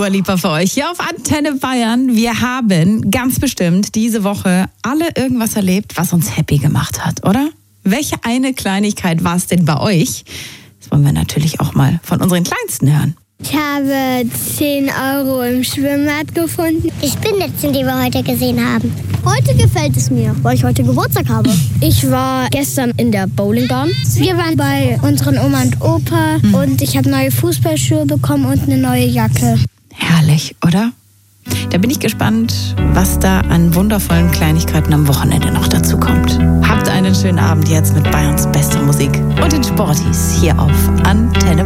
Oberlipa für euch hier auf Antenne Bayern. Wir haben ganz bestimmt diese Woche alle irgendwas erlebt, was uns happy gemacht hat, oder? Welche eine Kleinigkeit war es denn bei euch? Das wollen wir natürlich auch mal von unseren Kleinsten hören. Ich habe 10 Euro im Schwimmbad gefunden. Die Spinnnetzen, die wir heute gesehen haben. Heute gefällt es mir, weil ich heute Geburtstag habe. Ich war gestern in der Bowlingbahn. Wir waren bei unseren Oma und Opa und ich habe neue Fußballschuhe bekommen und eine neue Jacke. Herrlich, oder? Da bin ich gespannt, was da an wundervollen Kleinigkeiten am Wochenende noch dazu kommt. Habt einen schönen Abend jetzt mit Bayerns bester Musik und den Sportis hier auf Antenne